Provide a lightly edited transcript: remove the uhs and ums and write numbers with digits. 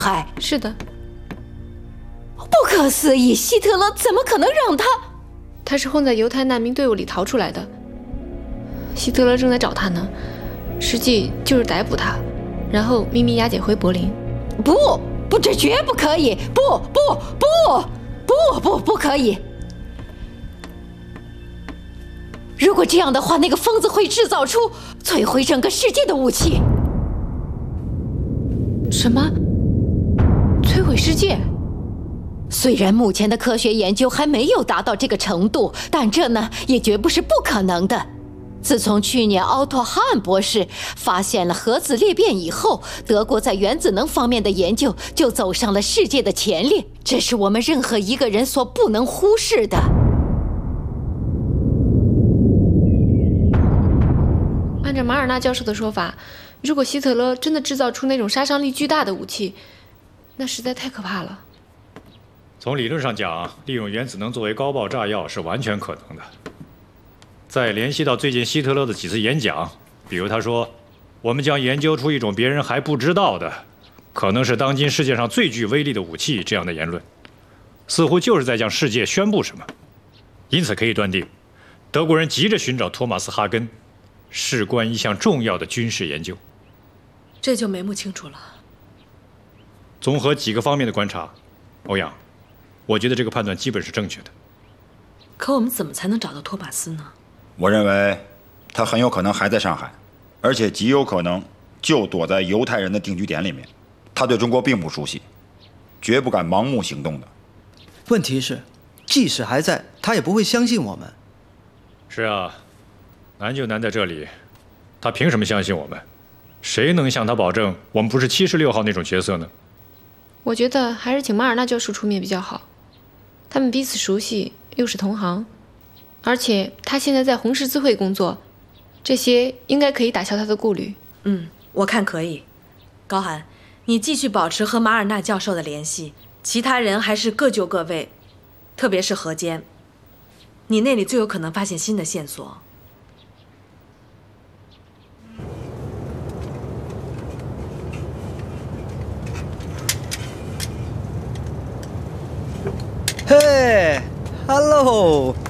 害。 是的。 不可思议，希特勒怎么可能让他？ 他是混在犹太难民队伍里逃出来的。希特勒正在找他呢，实际就是逮捕他，然后秘密押解回柏林。 不，这绝不可以！不可以！如果这样的话，那个疯子会制造出摧毁整个世界的武器。 什么？摧毁世界？ 虽然目前的科学研究还没有达到这个程度，但这呢也绝不是不可能的。自从去年奥托·哈恩博士发现了核子裂变以后，德国在原子能方面的研究就走上了世界的前列，这是我们任何一个人所不能忽视的。 按照马尔纳教授的说法，如果希特勒真的制造出那种杀伤力巨大的武器，那实在太可怕了。 从理论上讲，利用原子能作为高爆炸药是完全可能的。再联系到最近希特勒的几次演讲，比如他说我们将研究出一种别人还不知道的，可能是当今世界上最具威力的武器，这样的言论似乎就是在向世界宣布什么。因此可以断定，德国人急着寻找托马斯·哈根，事关一项重要的军事研究。 这就眉目清楚了。 综合几个方面的观察，欧阳，我觉得这个判断基本是正确的。 可我们怎么才能找到托马斯呢？ 我认为他很有可能还在上海，而且极有可能就躲在犹太人的定居点里面。他对中国并不熟悉，绝不敢盲目行动的。 问题是，即使还在，他也不会相信我们。 是啊，难就难在这里，他凭什么相信我们？谁能向他保证我们不是76号那种角色呢？ 我觉得还是请马尔纳教授出面比较好，他们彼此熟悉，又是同行，而且他现在在红十字会工作，这些应该可以打消他的顾虑。 我看可以。高寒，你继续保持和马尔纳教授的联系，其他人还是各就各位，特别是何坚，你那里最有可能发现新的线索。 嘿 ，Hello，